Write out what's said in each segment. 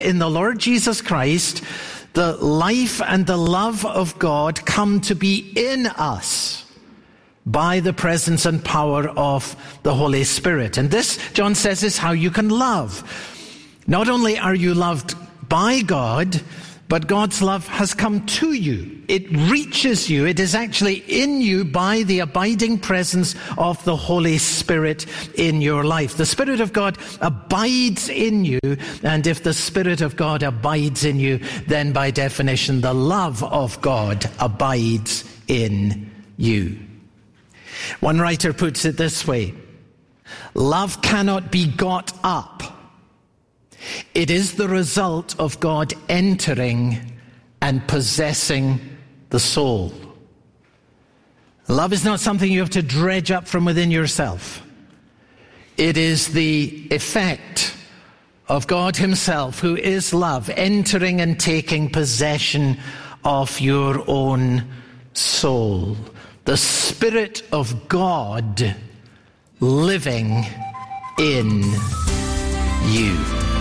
In the Lord Jesus Christ, the life and the love of God come to be in us by the presence and power of the Holy Spirit. And this, John says, is how you can love. Not only are you loved by God, but God's love has come to you. It reaches you. It is actually in you by the abiding presence of the Holy Spirit in your life. The Spirit of God abides in you, and if the Spirit of God abides in you, then by definition, the love of God abides in you. One writer puts it this way: love cannot be got up. It is the result of God entering and possessing the soul. Love is not something you have to dredge up from within yourself. It is the effect of God himself, who is love, entering and taking possession of your own soul. The Spirit of God living in you.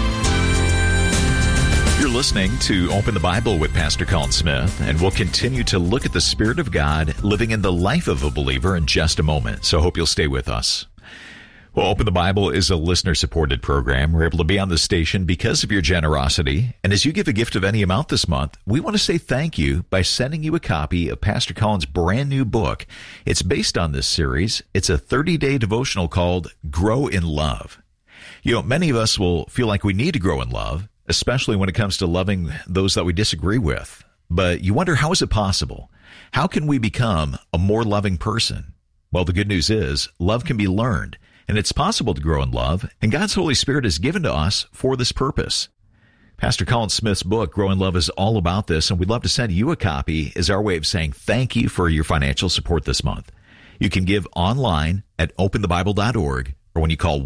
You're listening to Open the Bible with Pastor Colin Smith, and we'll continue to look at the Spirit of God living in the life of a believer in just a moment, so I hope you'll stay with us. Well, Open the Bible is a listener-supported program. We're able to be on the station because of your generosity, and as you give a gift of any amount this month, we want to say thank you by sending you a copy of Pastor Colin's brand new book. It's based on this series. It's a 30-day devotional called Grow in Love. You know, many of us will feel like we need to grow in love, especially when it comes to loving those that we disagree with. But you wonder, how is it possible? How can we become a more loving person? Well, the good news is love can be learned, and it's possible to grow in love, and God's Holy Spirit is given to us for this purpose. Pastor Colin Smith's book, Grow in Love, is all about this, and we'd love to send you a copy as our way of saying thank you for your financial support this month. You can give online at openthebible.org, or when you call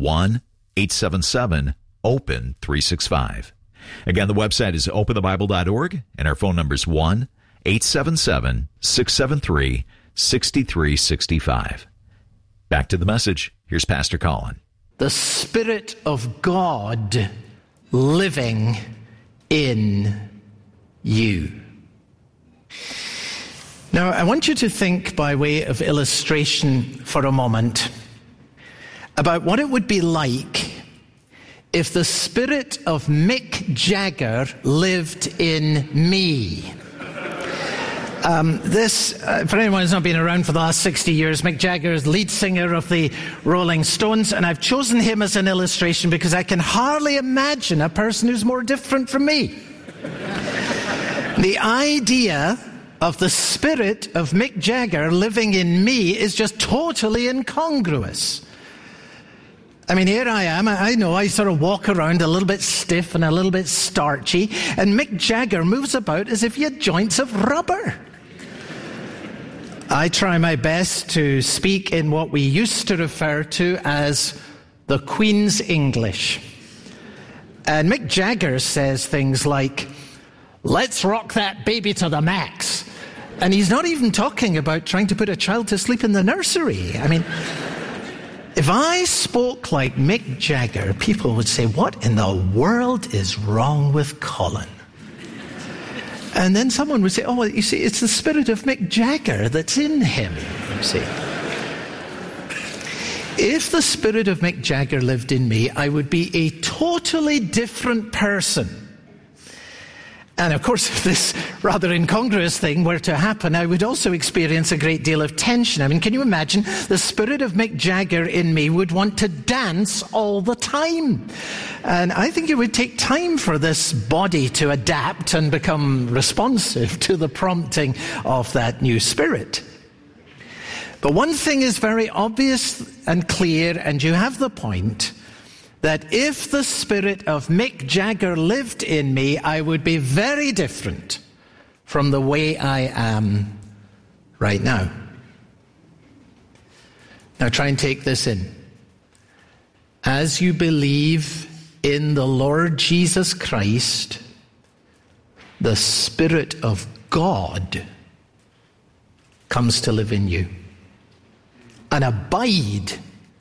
1-877-OPEN-365. Again, the website is openthebible.org, and our phone number is 1-877-673-6365. Back to the message. Here's Pastor Colin. The Spirit of God living in you. Now, I want you to think, by way of illustration for a moment, about what it wod be like if the spirit of Mick Jagger lived in me. For anyone who's not been around for the last 60 years, Mick Jagger is lead singer of the Rolling Stones, and I've chosen him as an illustration because I can hardly imagine a person who's more different from me. The idea of the spirit of Mick Jagger living in me is just totally incongruous. I mean, here I am. I know I sort of walk around a little bit stiff and a little bit starchy, and Mick Jagger moves about as if he had joints of rubber. I try my best to speak in what we used to refer to as the Queen's English. And Mick Jagger says things like, "Let's rock that baby to the max." And he's not even talking about trying to put a child to sleep in the nursery. I mean, if I spoke like Mick Jagger, people would say, "What in the world is wrong with Colin?" And then someone would say, "Oh, well, you see, it's the spirit of Mick Jagger that's in him," you see. If the spirit of Mick Jagger lived in me, I would be a totally different person. And of course, if this rather incongruous thing were to happen, I would also experience a great deal of tension. I mean, can you imagine? The spirit of Mick Jagger in me would want to dance all the time. And I think it would take time for this body to adapt and become responsive to the prompting of that new spirit. But one thing is very obvious and clear, and you have the point, that if the spirit of Mick Jagger lived in me, I would be very different from the way I am right now. Now try and take this in. As you believe in the Lord Jesus Christ, the Spirit of God comes to live in you and abide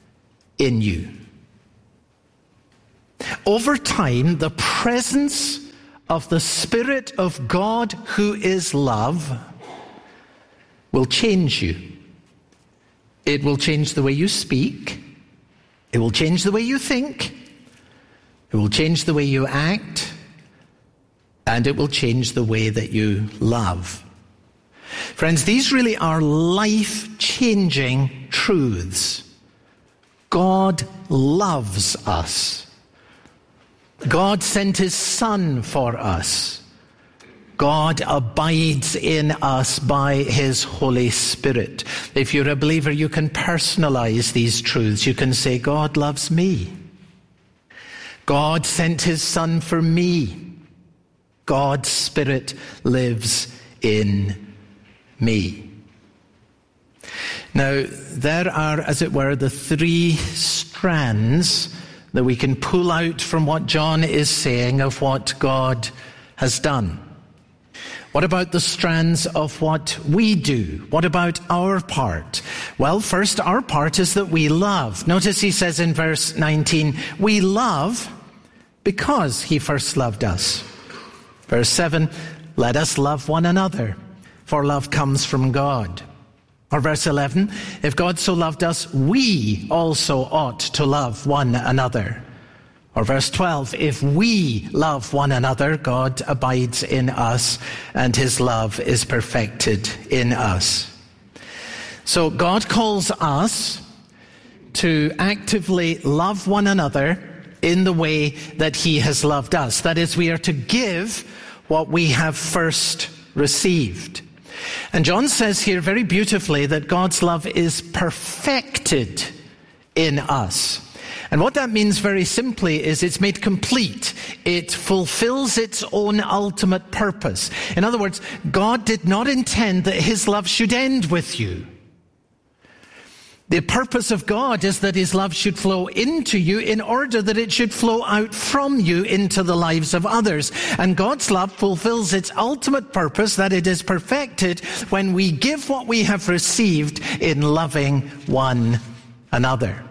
in you. Over time, the presence of the Spirit of God, who is love, will change you. It will change the way you speak. It will change the way you think. It will change the way you act. And it will change the way that you love. Friends, these really are life-changing truths. God loves us. God sent his Son for us. God abides in us by his Holy Spirit. If you're a believer, you can personalize these truths. You can say, God loves me. God sent his Son for me. God's Spirit lives in me. Now, there are, as it were, the three strands that we can pull out from what John is saying of what God has done. What about the strands of what we do? What about our part? Well, first, our part is that we love. Notice he says in verse 19, we love because he first loved us. Verse 7, let us love one another, for love comes from God. Or verse 11, if God so loved us, we also ought to love one another. Or verse 12, if we love one another, God abides in us, and his love is perfected in us. So God calls us to actively love one another in the way that he has loved us. That is, we are to give what we have first received. And John says here very beautifully that God's love is perfected in us. And what that means very simply is it's made complete. It fulfills its own ultimate purpose. In other words, God did not intend that his love should end with you. The purpose of God is that his love should flow into you in order that it should flow out from you into the lives of others. And God's love fulfills its ultimate purpose, that it is perfected when we give what we have received in loving one another.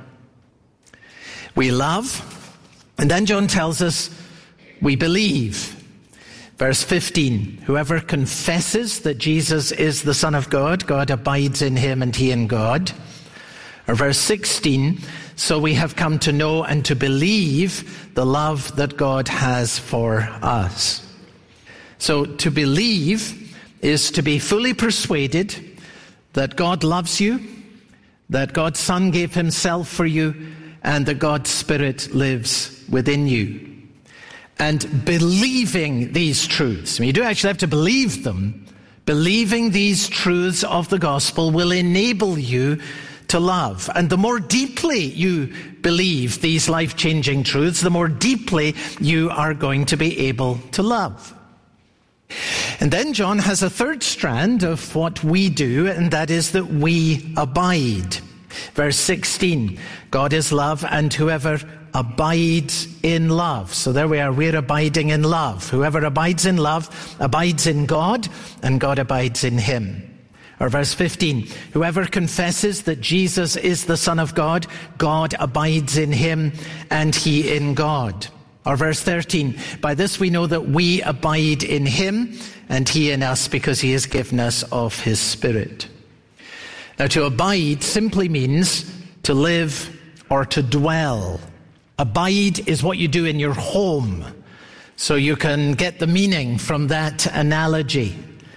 We love, and then John tells us we believe. Verse 15, whoever confesses that Jesus is the Son of God, God abides in him and he in God. Or verse 16, so we have come to know and to believe the love that God has for us. So to believe is to be fully persuaded that God loves you, that God's Son gave himself for you, and that God's Spirit lives within you. And believing these truths, I mean, you do actually have to believe them. Believing these truths of the gospel will enable you to love. And the more deeply you believe these life-changing truths, the more deeply you are going to be able to love. And then John has a third strand of what we do, and that is that we abide. Verse 16, God is love, and whoever abides in love. So there we are, we're abiding in love. Whoever abides in love abides in God, and God abides in him. Or verse 15, whoever confesses that Jesus is the Son of God, God abides in him and he in God. Or verse 13, by this we know that we abide in him and he in us, because he has given us of his Spirit. Now, to abide simply means to live or to dwell. Abide is what you do in your home. So you can get the meaning from that analogy.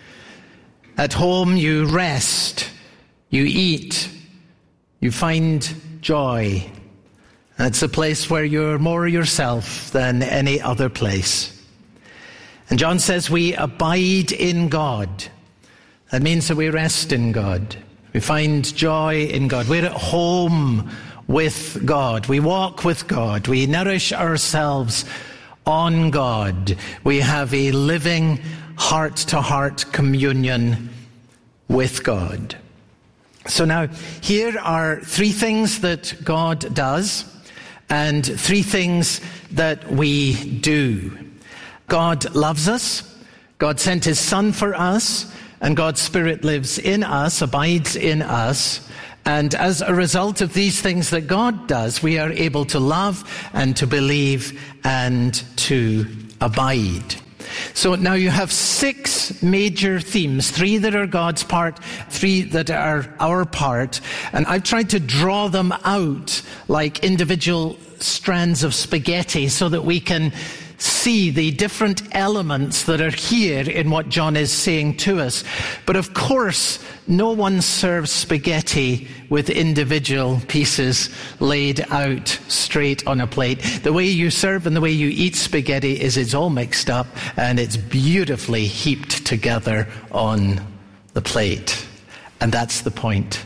At home, you rest, you eat, you find joy. It's a place where you're more yourself than any other place. And John says we abide in God. That means that we rest in God. We find joy in God. We're at home with God. We walk with God. We nourish ourselves on God. We have a living heart-to-heart communion with God. So now, here are three things that God does and three things that we do. God loves us, God sent his Son for us, and God's Spirit lives in us, abides in us. And as a result of these things that God does, we are able to love and to believe and to abide. So now you have 6 major themes, 3 that are God's part, 3 that are our part, and I've tried to draw them out like individual strands of spaghetti so that we can see the different elements that are here in what John is saying to us. But of course, no one serves spaghetti with individual pieces laid out straight on a plate. The way you serve and the way you eat spaghetti is it's all mixed up and it's beautifully heaped together on the plate. And that's the point.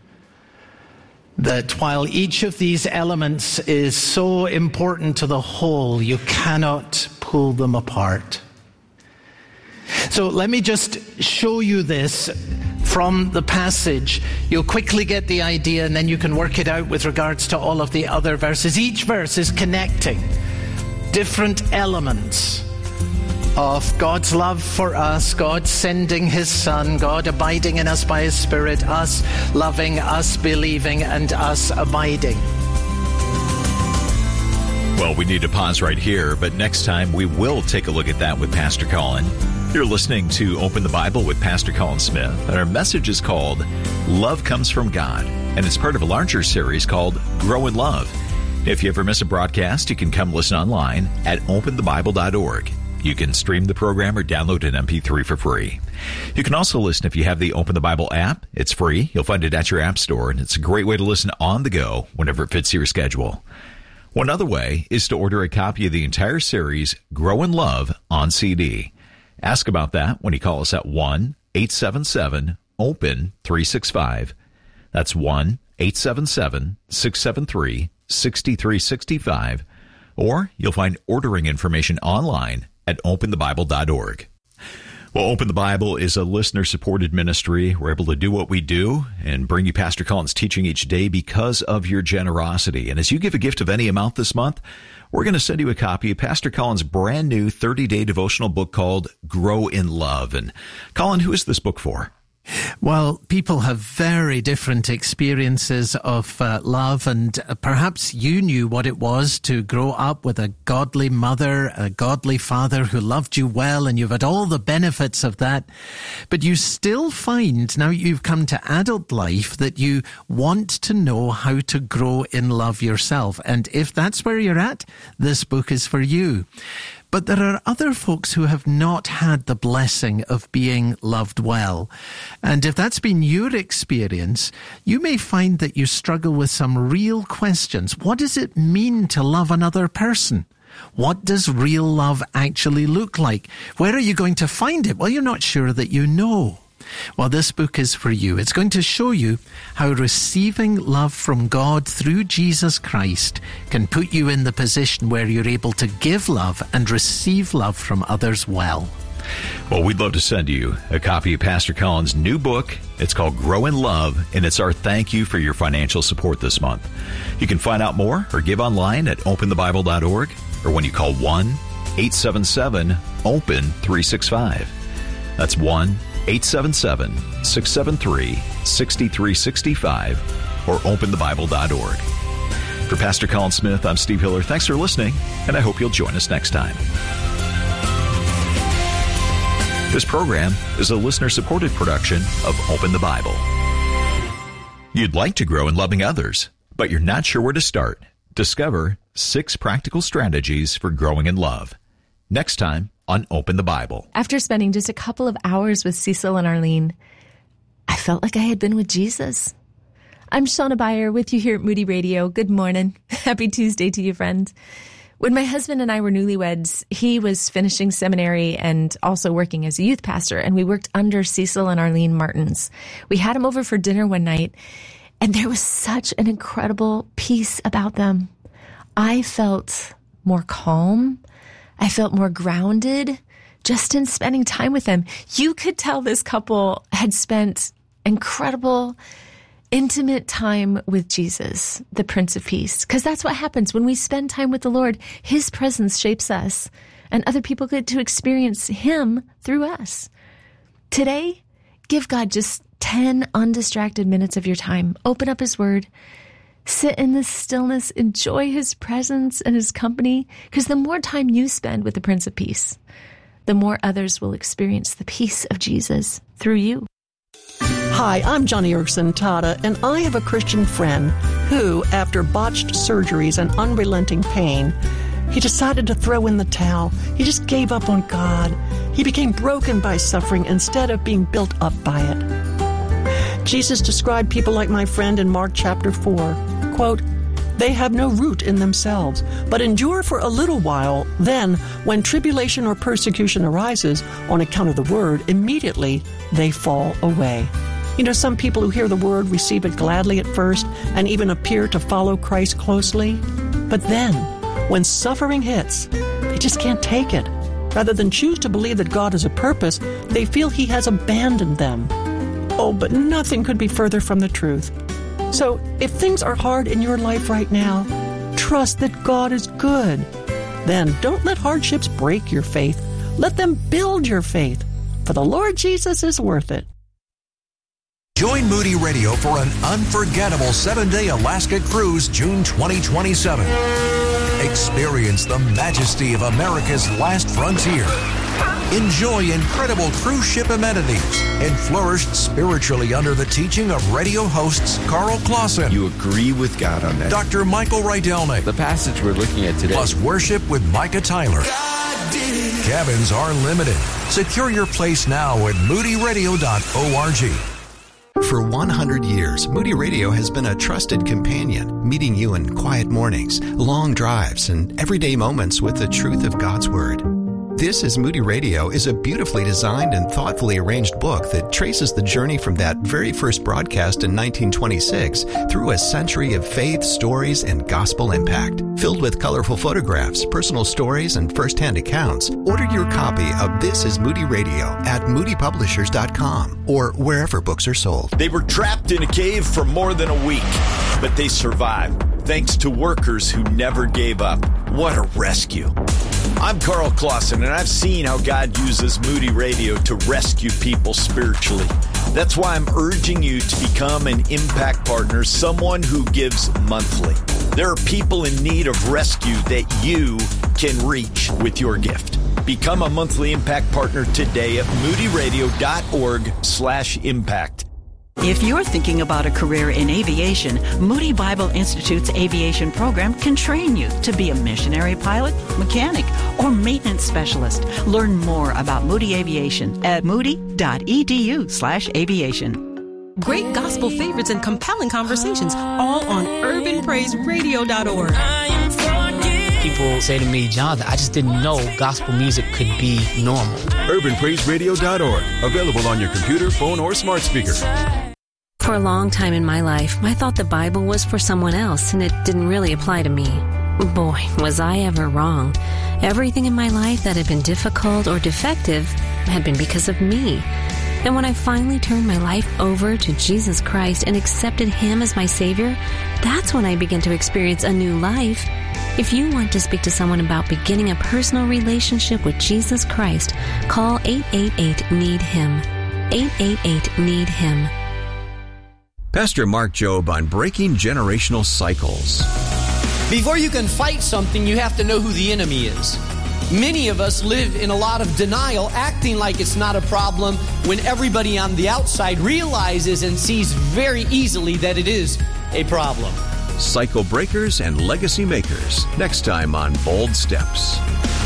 That while each of these elements is so important to the whole, you cannot pull them apart. So let me just show you this from the passage. You'll quickly get the idea and then you can work it out with regards to all of the other verses. Each verse is connecting different elements of God's love for us, God sending His Son, God abiding in us by His Spirit, us loving, us believing, and us abiding. Well, we need to pause right here, but next time we will take a look at that with Pastor Colin. You're listening to Open the Bible with Pastor Colin Smith, and our message is called Love Comes from God, and it's part of a larger series called Grow in Love. If you ever miss a broadcast, you can come listen online at openthebible.org. You can stream the program or download an MP3 for free. You can also listen if you have the Open the Bible app. It's free. You'll find it at your app store, and it's a great way to listen on the go whenever it fits your schedule. One other way is to order a copy of the entire series, Grow in Love, on CD. Ask about that when you call us at 1-877-OPEN-365. That's 1-877-673-6365. Or you'll find ordering information online at openthebible.org. Well, Open the Bible is a listener-supported ministry. We're able to do what we do and bring you Pastor Colin's teaching each day because of your generosity. And as you give a gift of any amount this month, we're going to send you a copy of Pastor Colin's brand new 30-day devotional book called Grow in Love. And Colin, who is this book for? Well, people have very different experiences of love, and perhaps you knew what it was to grow up with a godly mother, a godly father who loved you well, and you've had all the benefits of that. But you still find, now you've come to adult life, that you want to know how to grow in love yourself. And if that's where you're at, this book is for you. But there are other folks who have not had the blessing of being loved well. And if that's been your experience, you may find that you struggle with some real questions. What does it mean to love another person? What does real love actually look like? Where are you going to find it? Well, you're not sure that you know. Well, this book is for you. It's going to show you how receiving love from God through Jesus Christ can put you in the position where you're able to give love and receive love from others well. Well, we'd love to send you a copy of Pastor Colin's new book. It's called Grow in Love, and it's our thank you for your financial support this month. You can find out more or give online at openthebible.org or when you call 1-877-OPEN-365. That's 1-877-673-6365 or openthebible.org. For Pastor Colin Smith, I'm Steve Hiller. Thanks for listening, and I hope you'll join us next time. This program is a listener-supported production of Open the Bible. You'd like to grow in loving others, but you're not sure where to start. Discover 6 practical strategies for growing in love. Next time on Open the Bible. After spending just a couple of hours with Cecil and Arlene, I felt like I had been with Jesus. I'm Shauna Beyer with you here at Moody Radio. Good morning. Happy Tuesday to you, friends. When my husband and I were newlyweds, he was finishing seminary and also working as a youth pastor, and we worked under Cecil and Arlene Martins. We had him over for dinner one night, and there was such an incredible peace about them. I felt more calm. I felt more grounded just in spending time with them. You could tell this couple had spent incredible, intimate time with Jesus, the Prince of Peace, because that's what happens when we spend time with the Lord. His presence shapes us, and other people get to experience Him through us. Today, give God just 10 undistracted minutes of your time. Open up His Word. Sit in this stillness, enjoy His presence and His company, because the more time you spend with the Prince of Peace, the more others will experience the peace of Jesus through you. Hi, I'm Johnny Erkson Tada, and I have a Christian friend who, after botched surgeries and unrelenting pain, he decided to throw in the towel. He just gave up on God. He became broken by suffering instead of being built up by it. Jesus described people like my friend in Mark chapter 4, quote, "They have no root in themselves, but endure for a little while. Then, when tribulation or persecution arises on account of the word, immediately they fall away." You know, some people who hear the word receive it gladly at first and even appear to follow Christ closely. But then, when suffering hits, they just can't take it. Rather than choose to believe that God has a purpose, they feel He has abandoned them. Oh, but nothing could be further from the truth. So, if things are hard in your life right now, trust that God is good. Then don't let hardships break your faith. Let them build your faith. For the Lord Jesus is worth it. Join Moody Radio for an unforgettable 7-day Alaska cruise, June 2027. Experience the majesty of America's last frontier. Enjoy incredible cruise ship amenities and flourish spiritually under the teaching of radio hosts Carl Clausen. You agree with God on that. Dr. Michael Rydelnik. The passage we're looking at today. Plus worship with Micah Tyler. Cabins are limited. Secure your place now at moodyradio.org. For 100 years, Moody Radio has been a trusted companion, meeting you in quiet mornings, long drives, and everyday moments with the truth of God's Word. This is Moody Radio is a beautifully designed and thoughtfully arranged book that traces the journey from that very first broadcast in 1926 through a century of faith, stories, and gospel impact. Filled with colorful photographs, personal stories, and first-hand accounts, order your copy of This is Moody Radio at moodypublishers.com or wherever books are sold. They were trapped in a cave for more than a week, but they survived thanks to workers who never gave up. What a rescue. I'm Carl Clausen, and I've seen how God uses Moody Radio to rescue people spiritually. That's why I'm urging you to become an impact partner, someone who gives monthly. There are people in need of rescue that you can reach with your gift. Become a monthly impact partner today at moodyradio.org/impact. If you're thinking about a career in aviation, Moody Bible Institute's aviation program can train you to be a missionary pilot, mechanic, or maintenance specialist. Learn more about Moody Aviation at moody.edu/aviation. Great gospel favorites and compelling conversations, all on urbanpraiseradio.org. People say to me, Jonathan, I just didn't know gospel music could be normal. urbanpraiseradio.org. Available on your computer, phone, or smart speaker. For a long time in my life, I thought the Bible was for someone else, and it didn't really apply to me. Boy, was I ever wrong. Everything in my life that had been difficult or defective had been because of me. And when I finally turned my life over to Jesus Christ and accepted Him as my Savior, that's when I began to experience a new life. If you want to speak to someone about beginning a personal relationship with Jesus Christ, call 888-NEED-HIM. 888-NEED-HIM. Pastor Mark Jobe on breaking generational cycles. Before you can fight something, you have to know who the enemy is. Many of us live in a lot of denial, acting like it's not a problem when everybody on the outside realizes and sees very easily that it is a problem. Cycle breakers and legacy makers. Next time on Bold Steps.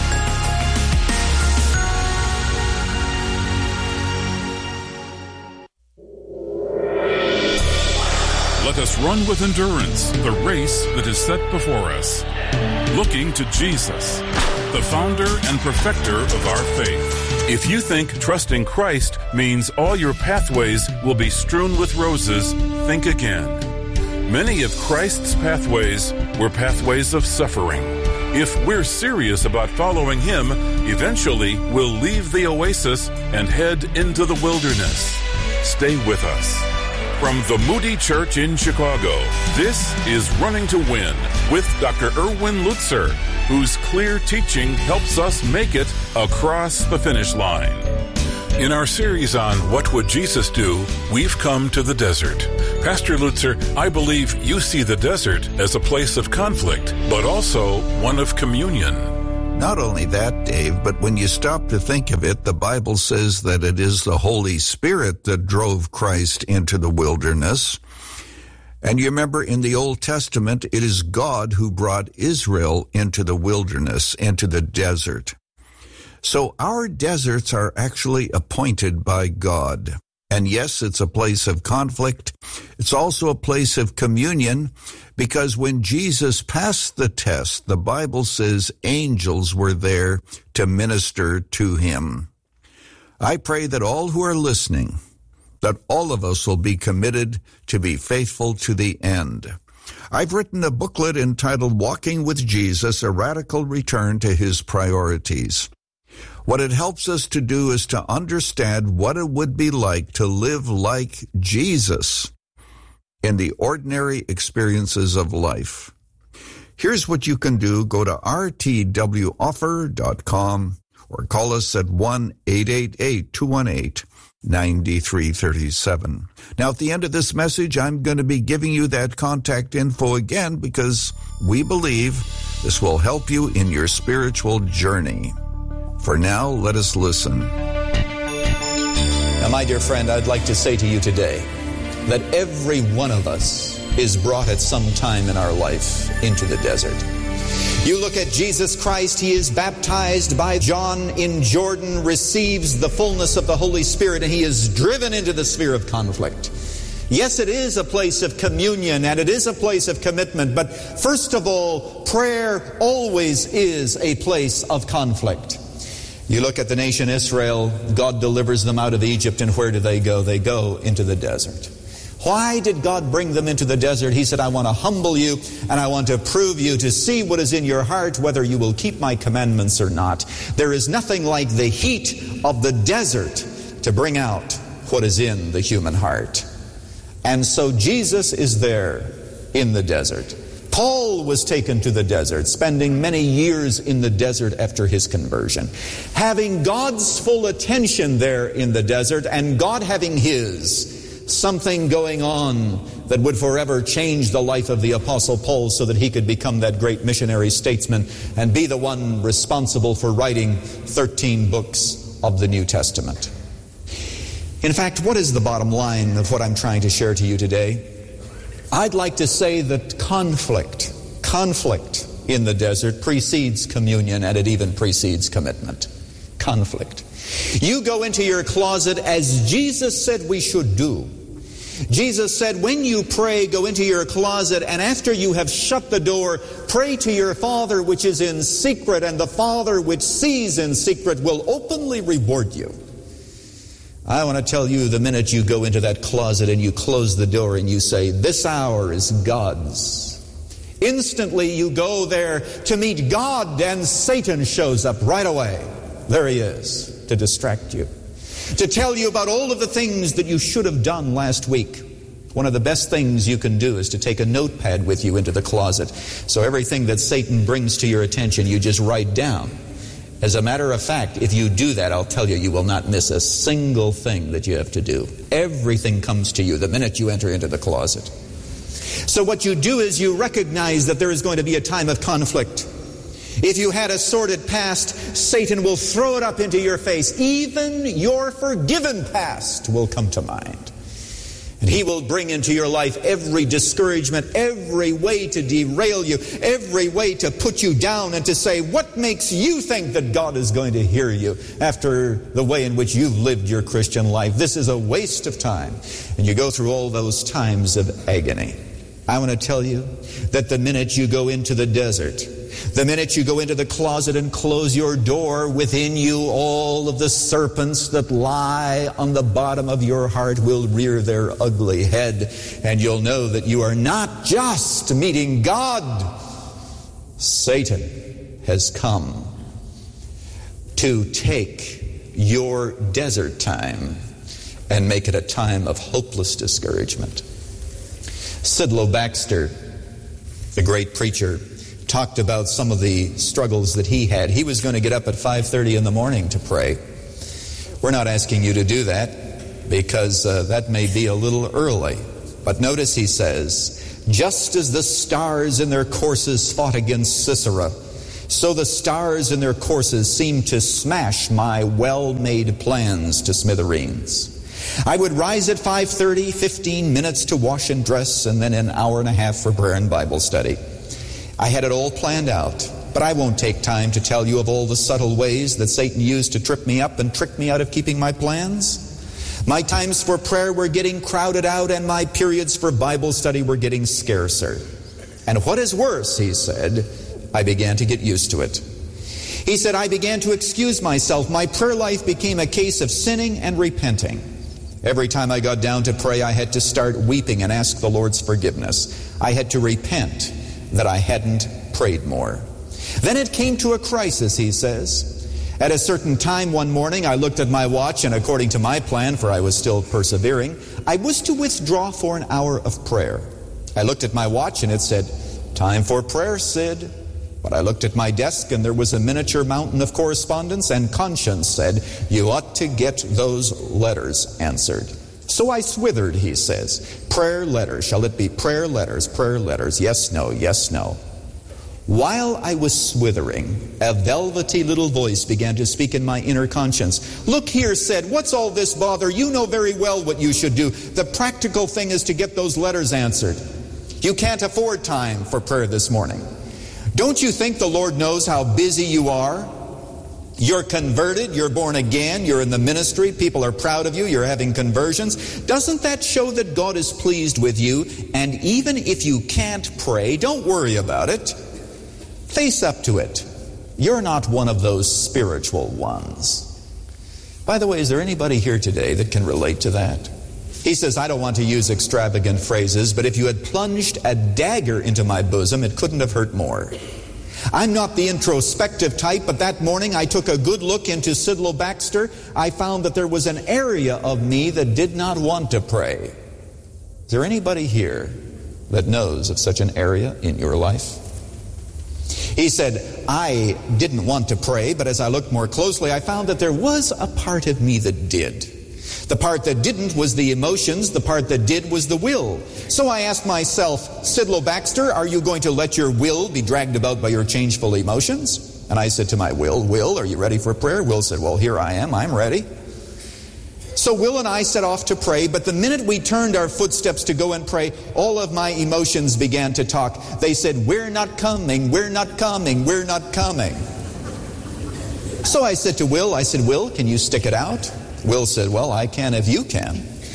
Let us run with endurance the race that is set before us, looking to Jesus, the founder and perfecter of our faith. If you think trusting Christ means all your pathways will be strewn with roses, think again. Many of Christ's pathways were pathways of suffering. If we're serious about following Him, eventually we'll leave the oasis and head into the wilderness. Stay with us. From the Moody Church in Chicago, this is Running to Win with Dr. Erwin Lutzer, whose clear teaching helps us make it across the finish line. In our series on What Would Jesus Do, we've come to the desert. Pastor Lutzer, I believe you see the desert as a place of conflict, but also one of communion. Not only that, Dave, but when you stop to think of it, the Bible says that it is the Holy Spirit that drove Christ into the wilderness. And you remember in the Old Testament, it is God who brought Israel into the wilderness, into the desert. So our deserts are actually appointed by God. And yes, it's a place of conflict. It's also a place of communion, because when Jesus passed the test, the Bible says angels were there to minister to him. I pray that all who are listening, that all of us will be committed to be faithful to the end. I've written a booklet entitled Walking with Jesus, A Radical Return to His Priorities. What it helps us to do is to understand what it would be like to live like Jesus in the ordinary experiences of life. Here's what you can do. Go to rtwoffer.com or call us at 1-888-218-9337. Now, at the end of this message, I'm going to be giving you that contact info again, because we believe this will help you in your spiritual journey. For now, let us listen. Now, my dear friend, I'd like to say to you today that every one of us is brought at some time in our life into the desert. You look at Jesus Christ, he is baptized by John in Jordan, receives the fullness of the Holy Spirit, and he is driven into the sphere of conflict. Yes, it is a place of communion and it is a place of commitment, but first of all, prayer always is a place of conflict. You look at the nation Israel, God delivers them out of Egypt, and where do they go? They go into the desert. Why did God bring them into the desert? He said, I want to humble you, and I want to prove you, to see what is in your heart, whether you will keep my commandments or not. There is nothing like the heat of the desert to bring out what is in the human heart. And so Jesus is there in the desert. Paul was taken to the desert, spending many years in the desert after his conversion, having God's full attention there in the desert, and God having his, something going on that would forever change the life of the Apostle Paul so that he could become that great missionary statesman and be the one responsible for writing 13 books of the New Testament. In fact, what is the bottom line of what I'm trying to share to you today? I'd like to say that conflict in the desert precedes communion, and it even precedes commitment. Conflict. You go into your closet as Jesus said we should do. Jesus said, when you pray, go into your closet, and after you have shut the door, pray to your Father which is in secret, and the Father which sees in secret will openly reward you. I want to tell you, the minute you go into that closet and you close the door and you say, this hour is God's, instantly you go there to meet God, and Satan shows up right away. There he is, to distract you, to tell you about all of the things that you should have done last week. One of the best things you can do is to take a notepad with you into the closet. So everything that Satan brings to your attention, you just write down. As a matter of fact, if you do that, I'll tell you, you will not miss a single thing that you have to do. Everything comes to you the minute you enter into the closet. So what you do is you recognize that there is going to be a time of conflict. If you had a sordid past, Satan will throw it up into your face. Even your forgiven past will come to mind. And he will bring into your life every discouragement, every way to derail you, every way to put you down and to say, what makes you think that God is going to hear you after the way in which you've lived your Christian life? This is a waste of time. And you go through all those times of agony. I want to tell you that the minute you go into the desert, the minute you go into the closet and close your door, within you all of the serpents that lie on the bottom of your heart will rear their ugly head, and you'll know that you are not just meeting God. Satan has come to take your desert time and make it a time of hopeless discouragement. Sidlow Baxter, the great preacher, talked about some of the struggles that he had. He was going to get up at 5:30 in the morning to pray. We're not asking you to do that because that may be a little early. But notice he says, just as the stars in their courses fought against Sisera, So the stars in their courses seemed to smash my well-made plans to smithereens. I would rise at 5:30, 15 minutes to wash and dress, and then an hour and a half for prayer and Bible study. I had it all planned out, but I won't take time to tell you of all the subtle ways that Satan used to trip me up and trick me out of keeping my plans. My times for prayer were getting crowded out, and my periods for Bible study were getting scarcer. And what is worse, he said, I began to get used to it. He said, I began to excuse myself. My prayer life became a case of sinning and repenting. Every time I got down to pray, I had to start weeping and ask the Lord's forgiveness. I had to repent that I hadn't prayed more. Then it came to a crisis, he says. At a certain time one morning, I looked at my watch, and according to my plan, for I was still persevering, I was to withdraw for an hour of prayer. I looked at my watch, and it said, time for prayer, Sid. But I looked at my desk, and there was a miniature mountain of correspondence, and conscience said, you ought to get those letters answered. So I swithered, he says. Prayer letters. Shall it be prayer letters? Prayer letters. Yes, no, yes, no. While I was swithering, a velvety little voice began to speak in my inner conscience. Look here, Sid, what's all this bother? You know very well what you should do. The practical thing is to get those letters answered. You can't afford time for prayer this morning. Don't you think the Lord knows how busy you are? You're converted, you're born again, you're in the ministry, people are proud of you, you're having conversions. Doesn't that show that God is pleased with you? And even if you can't pray, don't worry about it. Face up to it. You're not one of those spiritual ones. By the way, is there anybody here today that can relate to that? He says, I don't want to use extravagant phrases, but if you had plunged a dagger into my bosom, it couldn't have hurt more. I'm not the introspective type, but that morning I took a good look into Sidlow Baxter. I found that there was an area of me that did not want to pray. Is there anybody here that knows of such an area in your life? He said, I didn't want to pray, but as I looked more closely, I found that there was a part of me that did. The part that didn't was the emotions. The part that did was the will. So I asked myself, Sidlow Baxter, are you going to let your will be dragged about by your changeful emotions? And I said to my Will, are you ready for prayer? Will said, well, here I am. I'm ready. So Will and I set off to pray, but the minute we turned our footsteps to go and pray, all of my emotions began to talk. They said, we're not coming, we're not coming, we're not coming. So I said to Will, Will, can you stick it out? Will said, well, I can if you can.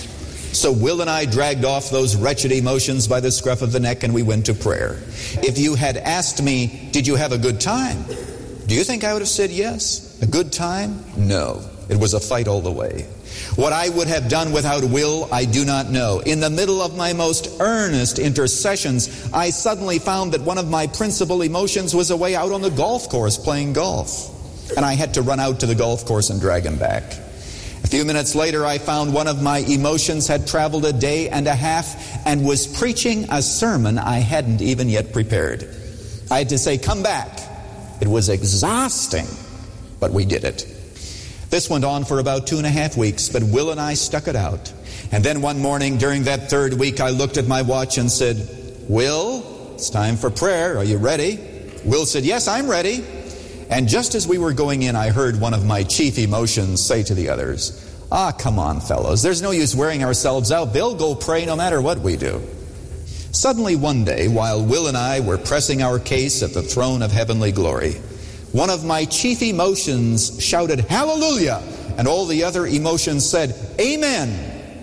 So Will and I dragged off those wretched emotions by the scruff of the neck, and we went to prayer. If you had asked me, did you have a good time? Do you think I would have said yes? A good time? No. It was a fight all the way. What I would have done without Will, I do not know. In the middle of my most earnest intercessions, I suddenly found that one of my principal emotions was away out on the golf course playing golf. And I had to run out to the golf course and drag him back. A few minutes later, I found one of my emotions had traveled a day and a half and was preaching a sermon I hadn't even yet prepared. I had to say, come back. It was exhausting, but we did it. This went on for about 2.5 weeks, but Will and I stuck it out. And then one morning during that third week, I looked at my watch and said, Will, it's time for prayer. Are you ready? Will said, yes, I'm ready. And just as we were going in, I heard one of my chief emotions say to the others, come on, fellows, there's no use wearing ourselves out. They'll go pray no matter what we do. Suddenly one day, while Will and I were pressing our case at the throne of heavenly glory, one of my chief emotions shouted, hallelujah! And all the other emotions said, amen!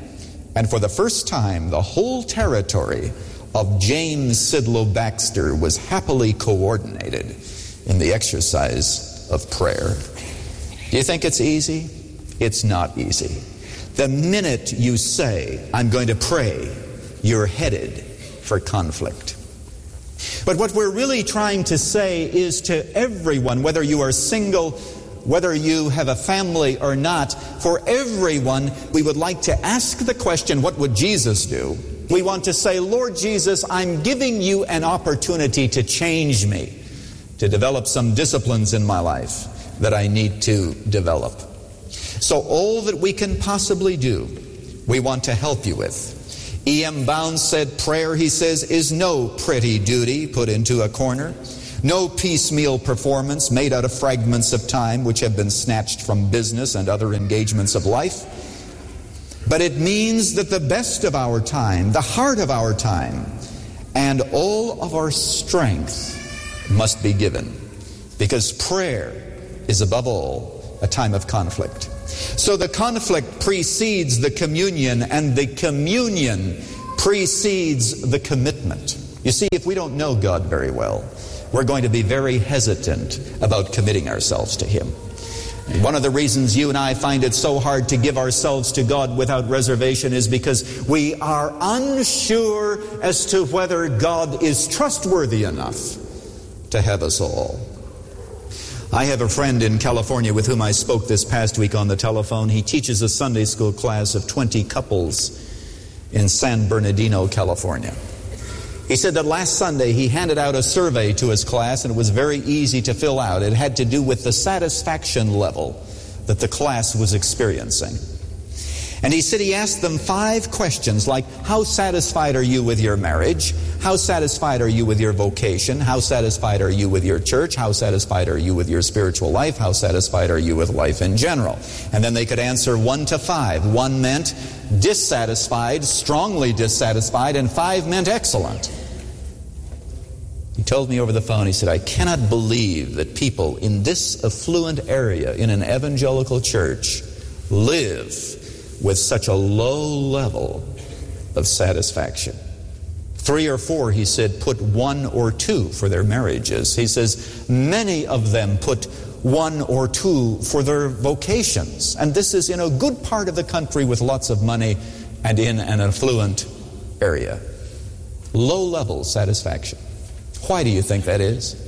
And for the first time, the whole territory of James Sidlow Baxter was happily coordinated in the exercise of prayer. Do you think it's easy? It's not easy. The minute you say, I'm going to pray, you're headed for conflict. But what we're really trying to say is to everyone, whether you are single, whether you have a family or not, for everyone, we would like to ask the question, what would Jesus do? We want to say, Lord Jesus, I'm giving you an opportunity to change me, to develop some disciplines in my life that I need to develop. So all that we can possibly do, we want to help you with. E.M. Bounds said prayer, he says, is no pretty duty put into a corner. No piecemeal performance made out of fragments of time which have been snatched from business and other engagements of life. But it means that the best of our time, the heart of our time, and all of our strength must be given. Because prayer is above all a time of conflict. So the conflict precedes the communion, and the communion precedes the commitment. You see, if we don't know God very well, we're going to be very hesitant about committing ourselves to Him. And one of the reasons you and I find it so hard to give ourselves to God without reservation is because we are unsure as to whether God is trustworthy enough to have us all. I have a friend in California with whom I spoke this past week on the telephone. He teaches a Sunday school class of 20 couples in San Bernardino, California. He said that last Sunday he handed out a survey to his class, and it was very easy to fill out. It had to do with the satisfaction level that the class was experiencing. And he said he asked them 5 questions like, how satisfied are you with your marriage? How satisfied are you with your vocation? How satisfied are you with your church? How satisfied are you with your spiritual life? How satisfied are you with life in general? And then they could answer 1 to 5. 1 meant dissatisfied, strongly dissatisfied, and 5 meant excellent. He told me over the phone, he said, I cannot believe that people in this affluent area in an evangelical church live with such a low level of satisfaction. 3 or 4, he said, put 1 or 2 for their marriages. He says, many of them put 1 or 2 for their vocations. And this is in a good part of the country with lots of money and in an affluent area. Low-level satisfaction. Why do you think that is?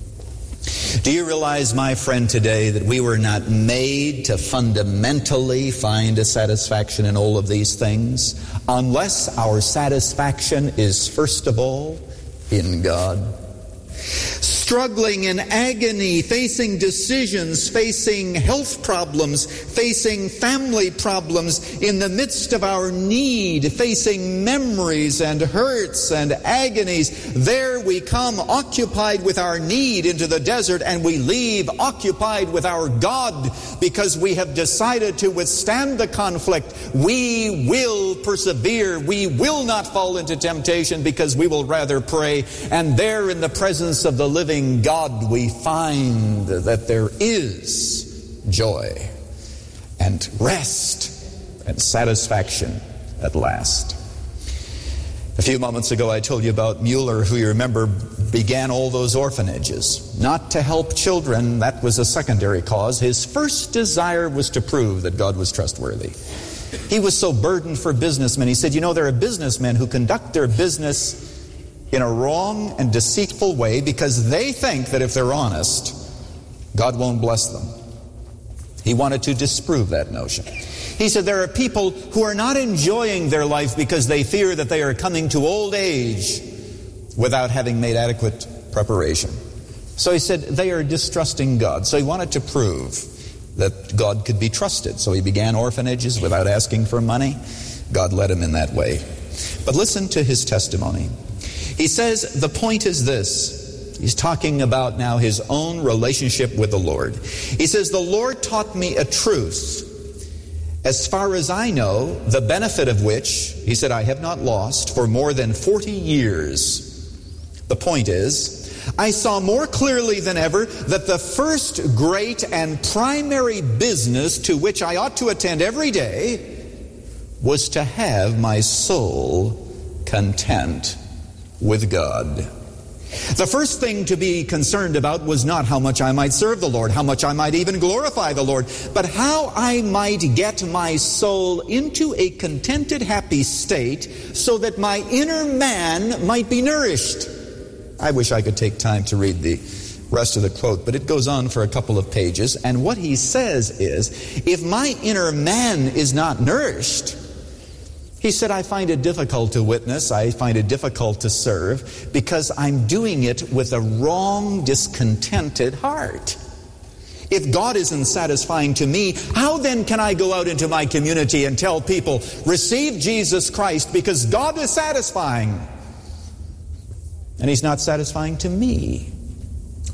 Do you realize, my friend, today that we were not made to fundamentally find a satisfaction in all of these things unless our satisfaction is, first of all, in God? Struggling in agony, facing decisions, facing health problems, facing family problems, in the midst of our need, facing memories and hurts and agonies. There we come occupied with our need into the desert, and we leave occupied with our God because we have decided to withstand the conflict. We will persevere. We will not fall into temptation because we will rather pray. And there in the presence of the living God, we find that there is joy and rest and satisfaction at last. A few moments ago I told you about Mueller, who you remember began all those orphanages. Not to help children, that was a secondary cause. His first desire was to prove that God was trustworthy. He was so burdened for businessmen. He said, you know, there are businessmen who conduct their business in a wrong and deceitful way because they think that if they're honest, God won't bless them. He wanted to disprove that notion. He said there are people who are not enjoying their life because they fear that they are coming to old age without having made adequate preparation. So he said they are distrusting God. So he wanted to prove that God could be trusted. So he began orphanages without asking for money. God led him in that way. But listen to his testimony. He says the point is this. He's talking about now his own relationship with the Lord. He says, the Lord taught me a truth, as far as I know, the benefit of which, he said, I have not lost for more than 40 years. The point is, I saw more clearly than ever that the first great and primary business to which I ought to attend every day was to have my soul content with God. The first thing to be concerned about was not how much I might serve the Lord, how much I might even glorify the Lord, but how I might get my soul into a contented, happy state so that my inner man might be nourished. I wish I could take time to read the rest of the quote, but it goes on for a couple of pages, and what he says is, if my inner man is not nourished, he said, I find it difficult to witness, I find it difficult to serve, because I'm doing it with a wrong, discontented heart. If God isn't satisfying to me, how then can I go out into my community and tell people, receive Jesus Christ, because God is satisfying, and He's not satisfying to me?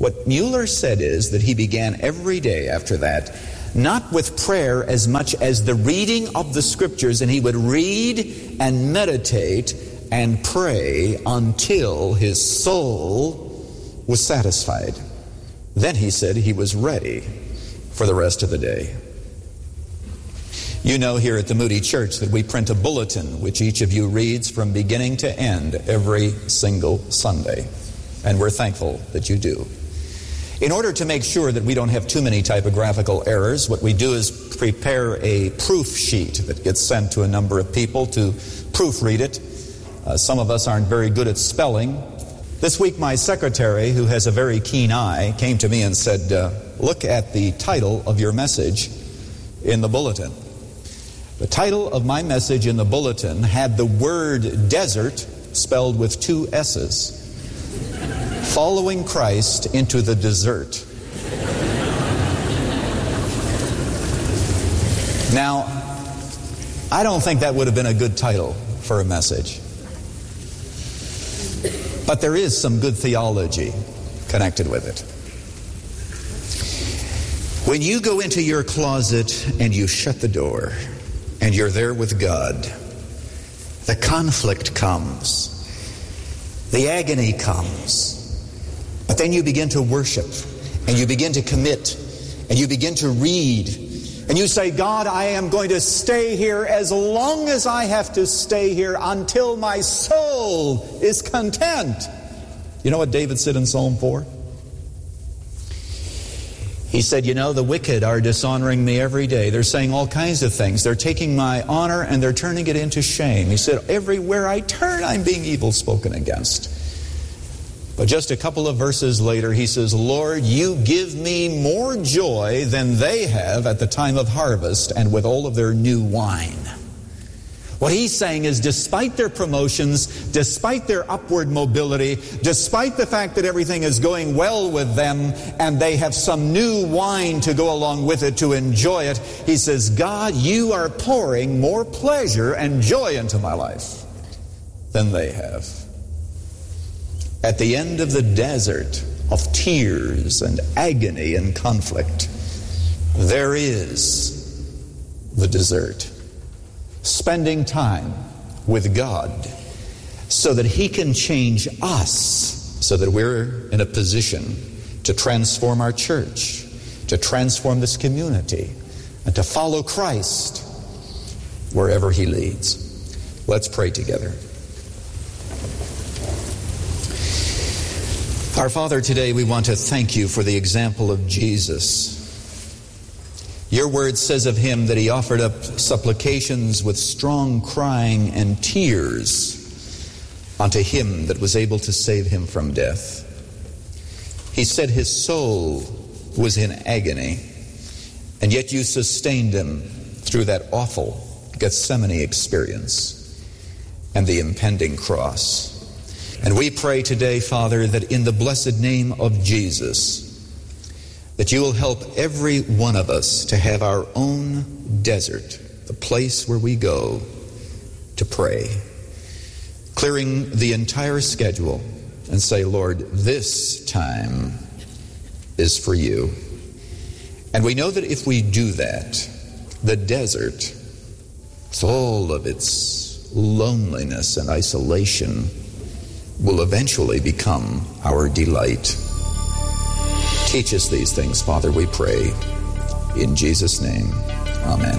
What Mueller said is that he began every day after that, not with prayer as much as the reading of the Scriptures, and he would read and meditate and pray until his soul was satisfied. Then he said he was ready for the rest of the day. You know, here at the Moody Church that we print a bulletin which each of you reads from beginning to end every single Sunday. And we're thankful that you do. In order to make sure that we don't have too many typographical errors, what we do is prepare a proof sheet that gets sent to a number of people to proofread it. Some of us aren't very good at spelling. This week my secretary, who has a very keen eye, came to me and said, look at the title of your message in the bulletin. The title of my message in the bulletin had the word desert spelled with 2 S's. Following Christ into the desert. Now, I don't think that would have been a good title for a message. But there is some good theology connected with it. When you go into your closet and you shut the door and you're there with God, the conflict comes. The agony comes. But then you begin to worship, and you begin to commit, and you begin to read, and you say, God, I am going to stay here as long as I have to stay here until my soul is content. You know what David said in Psalm 4? He said, you know, the wicked are dishonoring me every day. They're saying all kinds of things. They're taking my honor and they're turning it into shame. He said, everywhere I turn, I'm being evil spoken against. But just a couple of verses later, he says, Lord, you give me more joy than they have at the time of harvest and with all of their new wine. What he's saying is, despite their promotions, despite their upward mobility, despite the fact that everything is going well with them and they have some new wine to go along with it to enjoy it, he says, God, you are pouring more pleasure and joy into my life than they have. At the end of the desert of tears and agony and conflict, there is the desert. Spending time with God so that He can change us, so that we're in a position to transform our church, to transform this community, and to follow Christ wherever He leads. Let's pray together. Our Father, today we want to thank you for the example of Jesus. Your word says of him that he offered up supplications with strong crying and tears unto him that was able to save him from death. He said his soul was in agony, and yet you sustained him through that awful Gethsemane experience and the impending cross. And we pray today, Father, that in the blessed name of Jesus, that you will help every one of us to have our own desert, the place where we go to pray, clearing the entire schedule and say, Lord, this time is for you. And we know that if we do that, the desert, with all of its loneliness and isolation, will eventually become our delight. Teach us these things, Father, we pray. In Jesus' name, amen.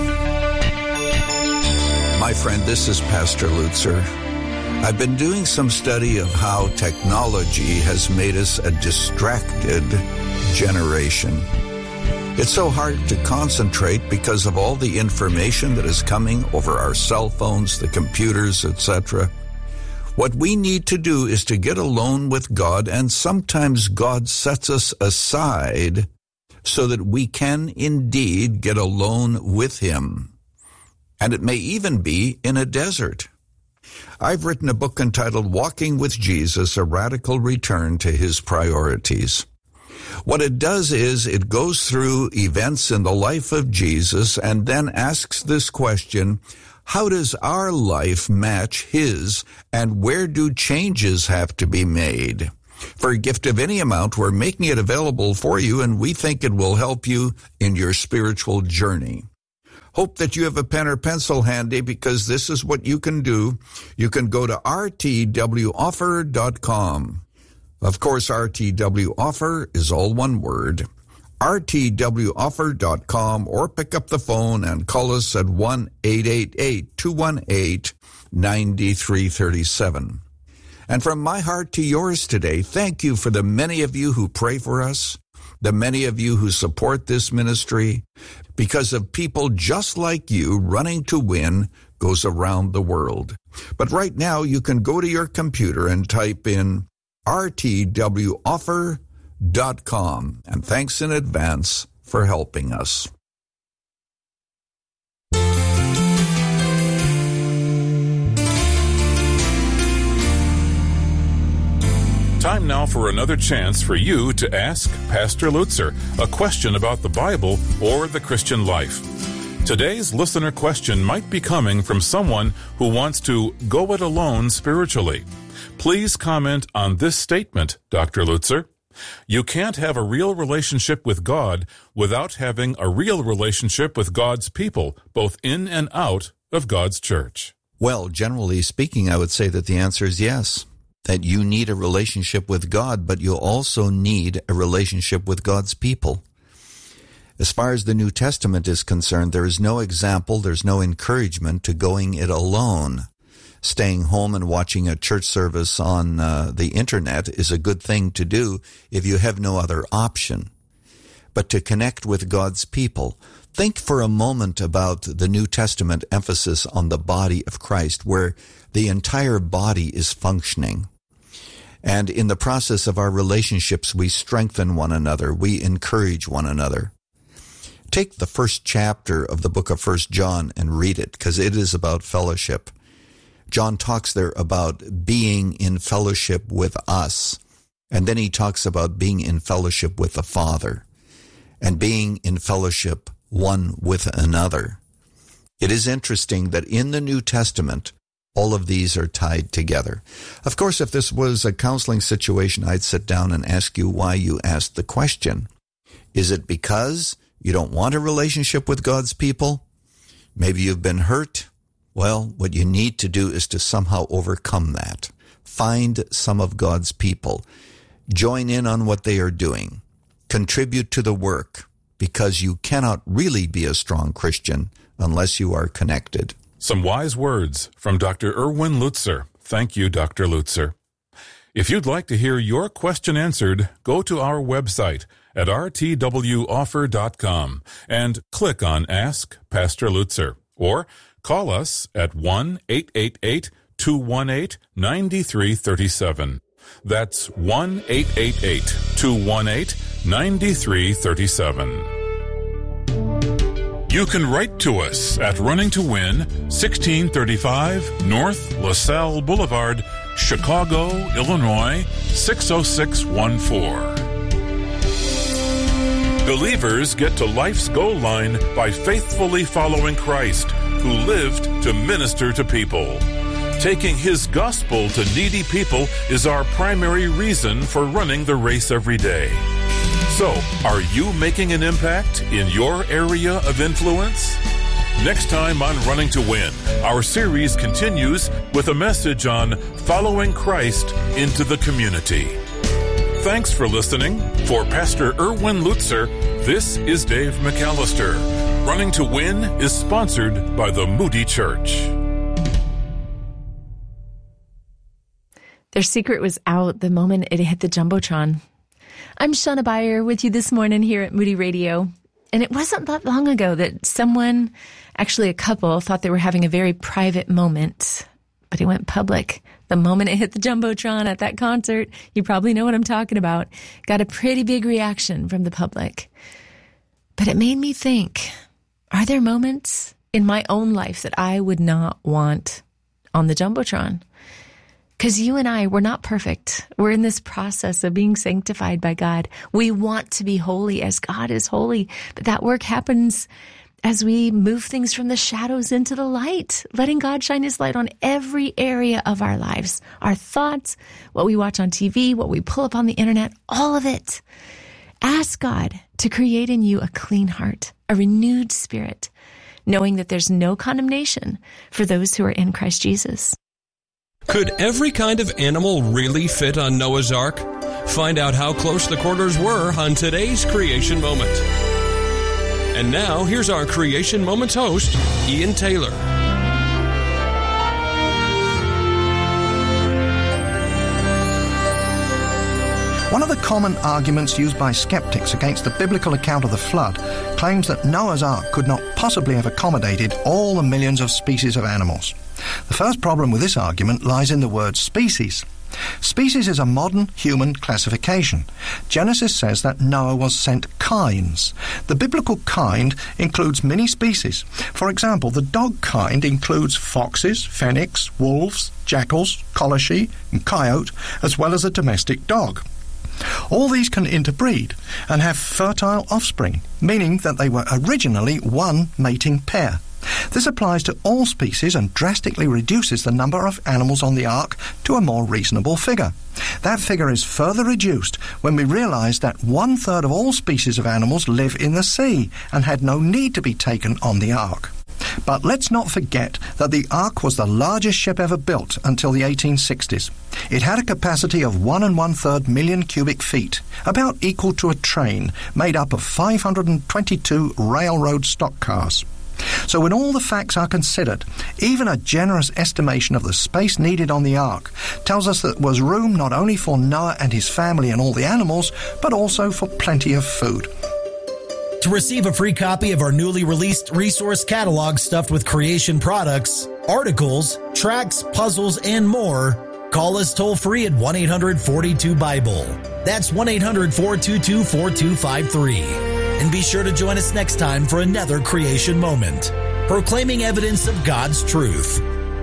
My friend, this is Pastor Lutzer. I've been doing some study of how technology has made us a distracted generation. It's so hard to concentrate because of all the information that is coming over our cell phones, the computers, etc. What we need to do is to get alone with God, and sometimes God sets us aside so that we can indeed get alone with Him. And it may even be in a desert. I've written a book entitled Walking with Jesus, A Radical Return to His Priorities. What it does is it goes through events in the life of Jesus and then asks this question: how does our life match His, and where do changes have to be made? For a gift of any amount, we're making it available for you, and we think it will help you in your spiritual journey. Hope that you have a pen or pencil handy, because this is what you can do. You can go to rtwoffer.com. Of course, RTWoffer is all one word. rtwoffer.com, or pick up the phone and call us at 1-888-218-9337. And from my heart to yours today, thank you for the many of you who pray for us, the many of you who support this ministry. Because of people just like you, Running to Win goes around the world. But right now, you can go to your computer and type in rtwoffer.com. And thanks in advance for helping us. Time now for another chance for you to ask Pastor Lutzer a question about the Bible or the Christian life. Today's listener question might be coming from someone who wants to go it alone spiritually. Please comment on this statement, Dr. Lutzer. You can't have a real relationship with God without having a real relationship with God's people, both in and out of God's church. Well, generally speaking, I would say that the answer is yes. That you need a relationship with God, but you also need a relationship with God's people. As far as the New Testament is concerned, there is no example, there's no encouragement to going it alone. Staying home and watching a church service on the internet is a good thing to do if you have no other option. But to connect with God's people, think for a moment about the New Testament emphasis on the body of Christ, where the entire body is functioning. And in the process of our relationships, we strengthen one another. We encourage one another. Take the first chapter of the book of 1 John and read it, because it is about fellowship. John talks there about being in fellowship with us. And then he talks about being in fellowship with the Father and being in fellowship one with another. It is interesting that in the New Testament, all of these are tied together. Of course, if this was a counseling situation, I'd sit down and ask you why you asked the question. Is it because you don't want a relationship with God's people? Maybe you've been hurt. Well, what you need to do is to somehow overcome that. Find some of God's people. Join in on what they are doing. Contribute to the work, because you cannot really be a strong Christian unless you are connected. Some wise words from Dr. Erwin Lutzer. Thank you, Dr. Lutzer. If you'd like to hear your question answered, go to our website at rtwoffer.com and click on Ask Pastor Lutzer, or call us at 1-888-218-9337. That's 1-888-218-9337. You can write to us at Running to Win, 1635 North LaSalle Boulevard, Chicago, Illinois, 60614. Believers get to life's goal line by faithfully following Christ, who lived to minister to people. Taking His gospel to needy people is our primary reason for running the race every day. So, are you making an impact in your area of influence? Next time on Running to Win, our series continues with a message on following Christ into the community. Thanks for listening. For Pastor Erwin Lutzer, this is Dave McAllister. Running to Win is sponsored by the Moody Church. Their secret was out the moment it hit the Jumbotron. I'm Shauna Beyer with you this morning here at Moody Radio. And it wasn't that long ago that someone, actually a couple, thought they were having a very private moment, but it went public. The moment it hit the Jumbotron at that concert, you probably know what I'm talking about, got a pretty big reaction from the public. But it made me think, are there moments in my own life that I would not want on the Jumbotron? Because you and I, we're not perfect. We're in this process of being sanctified by God. We want to be holy as God is holy. But that work happens as we move things from the shadows into the light, letting God shine his light on every area of our lives, our thoughts, what we watch on TV, what we pull up on the internet, all of it. Ask God to create in you a clean heart, a renewed spirit, knowing that there's no condemnation for those who are in Christ Jesus. Could every kind of animal really fit on Noah's Ark? Find out how close the quarters were on today's Creation Moment. And now, here's our Creation Moments host, Ian Taylor. One of the common arguments used by skeptics against the biblical account of the flood claims that Noah's Ark could not possibly have accommodated all the millions of species of animals. The first problem with this argument lies in the word species. Species is a modern human classification. Genesis says that Noah was sent kinds. The biblical kind includes many species. For example, the dog kind includes foxes, fennecs, wolves, jackals, coloshi, and coyote, as well as a domestic dog. All these can interbreed and have fertile offspring, meaning that they were originally one mating pair. This applies to all species and drastically reduces the number of animals on the ark to a more reasonable figure. That figure is further reduced when we realize that 1/3 of all species of animals live in the sea and had no need to be taken on the ark. But let's not forget that the Ark was the largest ship ever built until the 1860s. It had a capacity of 1 1/3 million cubic feet, about equal to a train, made up of 522 railroad stock cars. So when all the facts are considered, even a generous estimation of the space needed on the Ark tells us that there was room not only for Noah and his family and all the animals, but also for plenty of food. To receive a free copy of our newly released resource catalog stuffed with creation products, articles, tracts, puzzles, and more, call us toll-free at 1-800-42-BIBLE. That's 1-800-422-4253. And be sure to join us next time for another Creation Moment, proclaiming evidence of God's truth.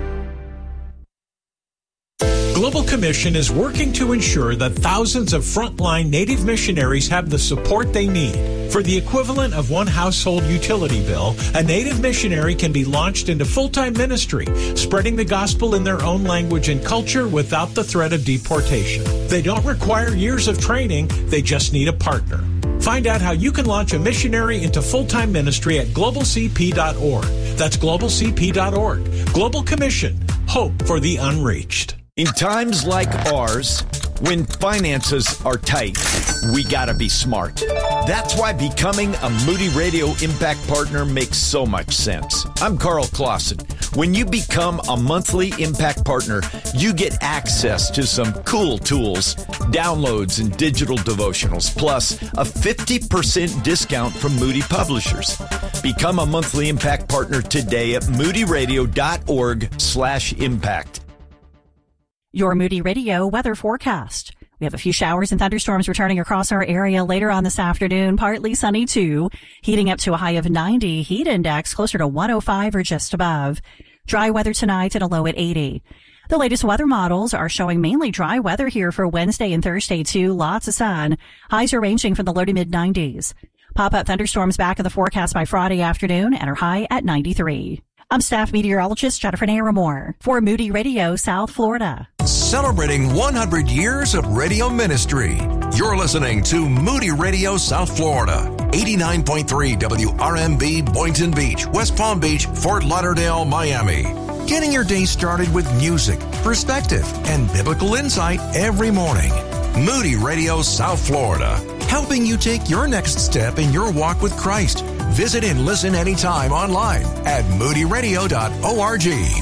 Global Commission is working to ensure that thousands of frontline Native missionaries have the support they need. For the equivalent of one household utility bill, a Native missionary can be launched into full-time ministry, spreading the gospel in their own language and culture without the threat of deportation. They don't require years of training, they just need a partner. Find out how you can launch a missionary into full-time ministry at globalcp.org. That's globalcp.org. Global Commission. Hope for the unreached. In times like ours, when finances are tight, we gotta be smart. That's why becoming a Moody Radio Impact Partner makes so much sense. I'm Carl Clausen. When you become a monthly Impact Partner, you get access to some cool tools, downloads, and digital devotionals, plus a 50% discount from Moody Publishers. Become a monthly Impact Partner today at moodyradio.org/impact. Your Moody Radio weather forecast. We have a few showers and thunderstorms returning across our area later on this afternoon. Partly sunny too, heating up to a high of 90. Heat index closer to 105 or just above. Dry weather tonight at a low at 80. The latest weather models are showing mainly dry weather here for Wednesday and Thursday too. Lots of sun. Highs are ranging from the low to mid 90s. Pop-up thunderstorms back in the forecast by Friday afternoon and are high at 93. I'm staff meteorologist Jennifer Naramore for Moody Radio, South Florida. Celebrating 100 years of radio ministry. You're listening to Moody Radio, South Florida. 89.3 WRMB, Boynton Beach, West Palm Beach, Fort Lauderdale, Miami. Getting your day started with music, perspective, and biblical insight every morning. Moody Radio, South Florida. Helping you take your next step in your walk with Christ. Visit and listen anytime online at moodyradio.org.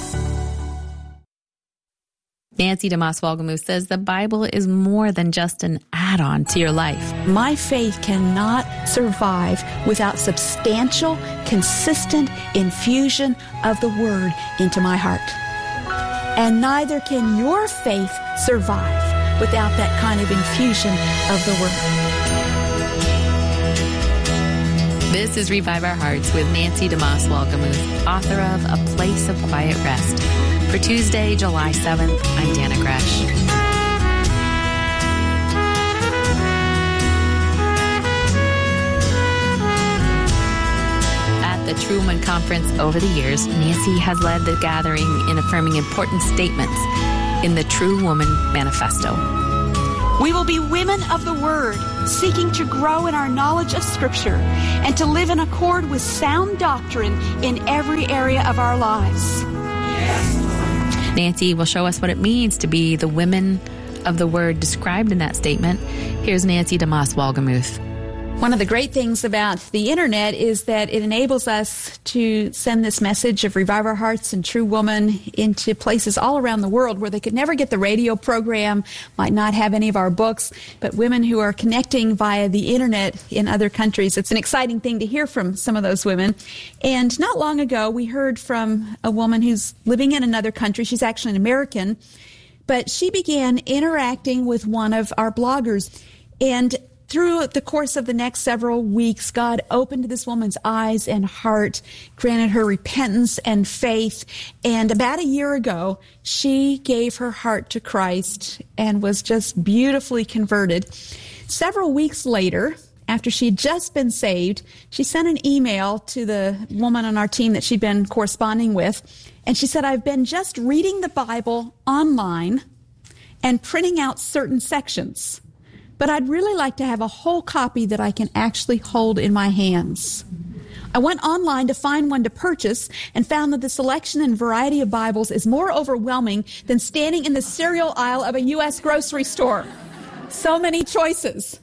Nancy DeMoss Wolgemuth says the Bible is more than just an add-on to your life. My faith cannot survive without substantial, consistent infusion of the Word into my heart. And neither can your faith survive without that kind of infusion of the Word. This is Revive Our Hearts with Nancy DeMoss Wolgemuth, author of A Place of Quiet Rest. For Tuesday, July 7th, I'm Dana Gresh. At the True Woman Conference over the years, Nancy has led the gathering in affirming important statements in the True Woman Manifesto. We will be women of the Word, seeking to grow in our knowledge of Scripture and to live in accord with sound doctrine in every area of our lives. Nancy will show us what it means to be the women of the Word described in that statement. Here's Nancy DeMoss Wolgemuth. One of the great things about the internet is that it enables us to send this message of Revive Our Hearts and True Woman into places all around the world where they could never get the radio program, might not have any of our books, but women who are connecting via the internet in other countries. It's an exciting thing to hear from some of those women. And not long ago, we heard from a woman who's living in another country. She's actually an American, but she began interacting with one of our bloggers. And through the course of the next several weeks, God opened this woman's eyes and heart, granted her repentance and faith. And about a year ago, she gave her heart to Christ and was just beautifully converted. Several weeks later, after she'd just been saved, she sent an email to the woman on our team that she'd been corresponding with. And she said, I've been just reading the Bible online and printing out certain sections, but I'd really like to have a whole copy that I can actually hold in my hands. I went online to find one to purchase and found that the selection and variety of Bibles is more overwhelming than standing in the cereal aisle of a U.S. grocery store. So many choices.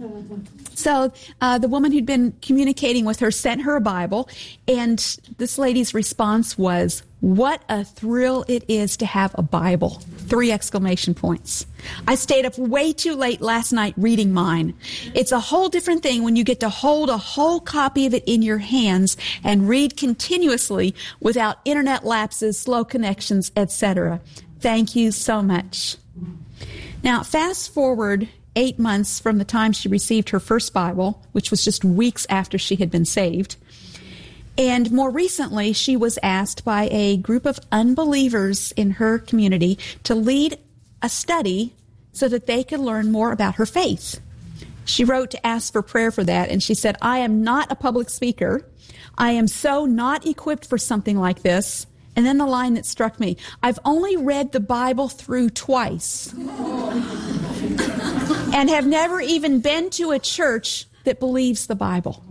So the woman who'd been communicating with her sent her a Bible, and this lady's response was, "What a thrill it is to have a Bible!" 3 exclamation points. I stayed up way too late last night reading mine. It's a whole different thing when you get to hold a whole copy of it in your hands and read continuously without internet lapses, slow connections, etc. Thank you so much. Now, fast forward 8 months from the time she received her first Bible, which was just weeks after she had been saved. And more recently, she was asked by a group of unbelievers in her community to lead a study so that they could learn more about her faith. She wrote to ask for prayer for that, and she said, I am not a public speaker. I am so not equipped for something like this. And then the line that struck me, I've only read the Bible through twice and have never even been to a church that believes the Bible.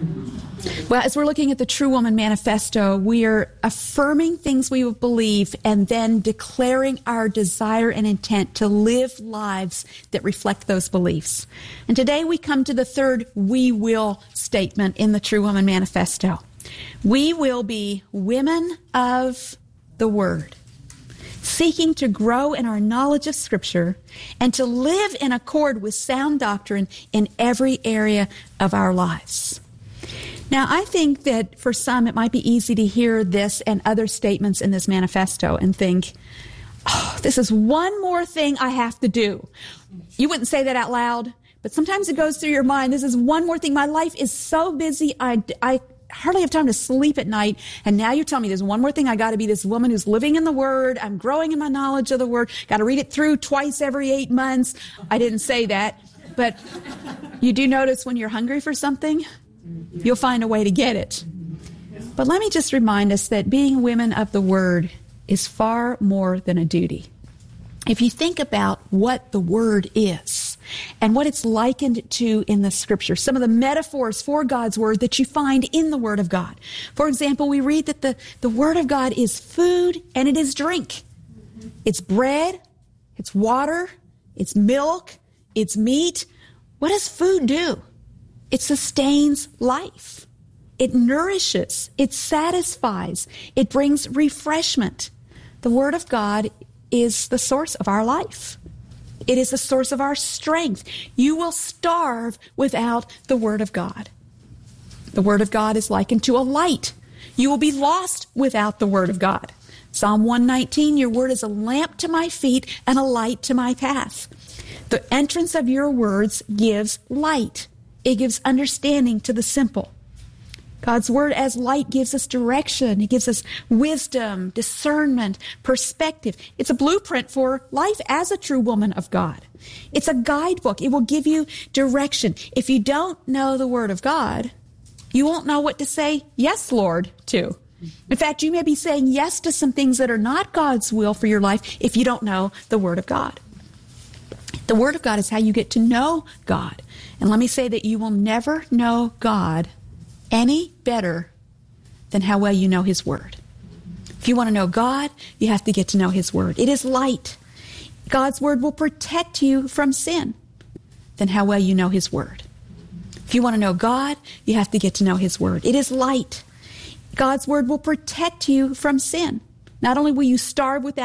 Well, as we're looking at the True Woman Manifesto, we are affirming things we believe and then declaring our desire and intent to live lives that reflect those beliefs. And today we come to the third "we will" statement in the True Woman Manifesto. We will be women of the Word, seeking to grow in our knowledge of Scripture and to live in accord with sound doctrine in every area of our lives. Now, I think that for some it might be easy to hear this and other statements in this manifesto and think, oh, this is one more thing I have to do. You wouldn't say that out loud, but sometimes it goes through your mind. This is one more thing. My life is so busy. I hardly have time to sleep at night. And now you're telling me there's one more thing. I got to be this woman who's living in the Word. I'm growing in my knowledge of the Word. Got to read it through twice every 8 months. I didn't say that. But you do notice when you're hungry for something, you'll find a way to get it. But let me just remind us that being women of the Word is far more than a duty. If you think about what the Word is and what it's likened to in the Scripture, some of the metaphors for God's Word that you find in the Word of God. For example, we read that the Word of God is food and it is drink. It's bread, it's water, it's milk, it's meat. What does food do? It sustains life. It nourishes. It satisfies. It brings refreshment. The Word of God is the source of our life. It is the source of our strength. You will starve without the Word of God. The Word of God is likened to a light. You will be lost without the Word of God. Psalm 119, your Word is a lamp to my feet and a light to my path. The entrance of your words gives light. It gives understanding to the simple. God's Word as light gives us direction. It gives us wisdom, discernment, perspective. It's a blueprint for life as a true woman of God. It's a guidebook. It will give you direction. If you don't know the Word of God, You won't know what to say, yes, Lord, to. In fact, you may be saying yes to some things that are not God's will for your life if you don't know the Word of God. The Word of God is how you get to know God. And let me say that you will never know God any better than how well you know His Word. If you want to know God, you have to get to know His Word. It is light. God's Word will protect you from sin than how well you know His Word. If you want to know God, you have to get to know His Word. It is light. God's Word will protect you from sin. Not only will you starve without